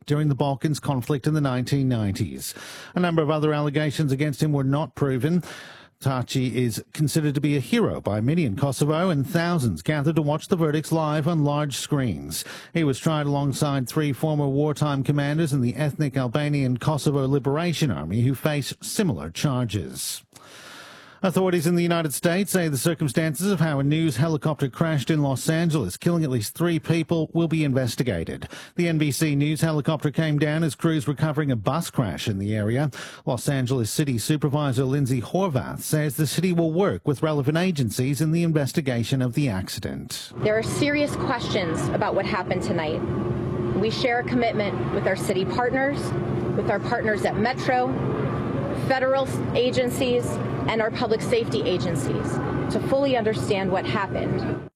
during the Balkans conflict in the 1990s. A number of other allegations against him were not proven. Taci is considered to be a hero by many in Kosovo, and thousands gathered to watch the verdicts live on large screens. He was tried alongside 3 former wartime commanders in the ethnic Albanian Kosovo Liberation Army who face similar charges. Authorities in the United States say the circumstances of how a news helicopter crashed in Los Angeles, killing at least 3 people, will be investigated. The NBC News helicopter came down as crews were covering a bus crash in the area. Los Angeles City Supervisor Lindsay Horvath says the city will work with relevant agencies in the investigation of the accident. There are serious questions about what happened tonight. We share a commitment with our city partners, with our partners at Metro, federal agencies, and our public safety agencies to fully understand what happened.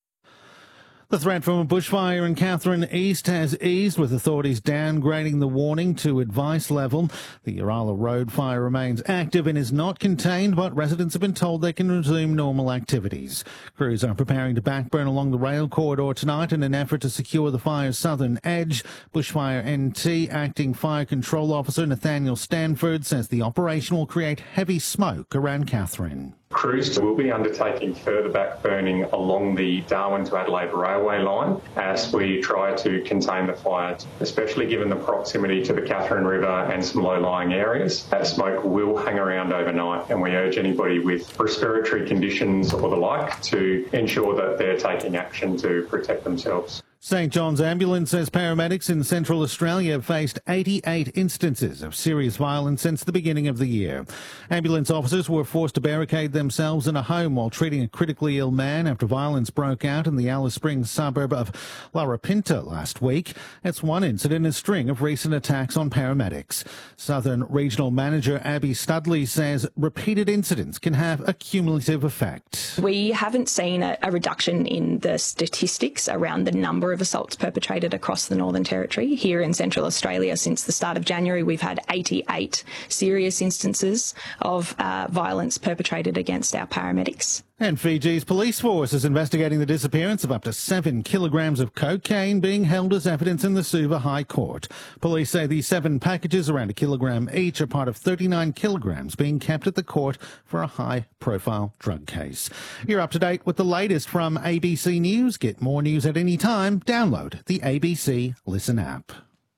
The threat from a bushfire in Katherine East has eased, with authorities downgrading the warning to advice level. The Urala Road fire remains active and is not contained, but residents have been told they can resume normal activities. Crews are preparing to backburn along the rail corridor tonight in an effort to secure the fire's southern edge. Bushfire NT Acting Fire Control Officer Nathaniel Stanford says the operation will create heavy smoke around Katherine. Crews will be undertaking further backburning along the Darwin to Adelaide railway line as we try to contain the fire, especially given the proximity to the Katherine River and some low-lying areas. That smoke will hang around overnight, and we urge anybody with respiratory conditions or the like to ensure that they're taking action to protect themselves. St John's Ambulance says paramedics in Central Australia have faced 88 instances of serious violence since the beginning of the year. Ambulance officers were forced to barricade themselves in a home while treating a critically ill man after violence broke out in the Alice Springs suburb of Larapinta last week. It's one incident in a string of recent attacks on paramedics. Southern Regional Manager Abby Studley says repeated incidents can have a cumulative effect. We haven't seen a reduction in the statistics around the number of assaults perpetrated across the Northern Territory. Here in Central Australia, since the start of January, we've had 88 serious instances of violence perpetrated against our paramedics. And Fiji's police force is investigating the disappearance of up to 7 kilograms of cocaine being held as evidence in the Suva High Court. Police say these 7 packages, around a kilogram each, are part of 39 kilograms being kept at the court for a high-profile drug case. You're up to date with the latest from ABC News. Get more news at any time. Download the ABC Listen app.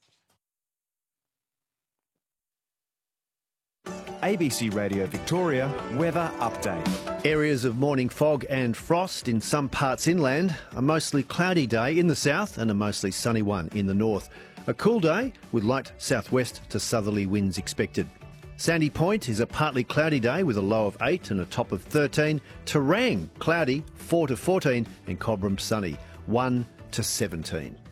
ABC Radio Victoria weather update. Areas of morning fog and frost in some parts inland. A mostly cloudy day in the south and a mostly sunny one in the north. A cool day with light southwest to southerly winds expected. Sandy Point is a partly cloudy day with a low of 8 and a top of 13. Terang, cloudy, 4 to 14, and Cobram sunny, 1 to 17.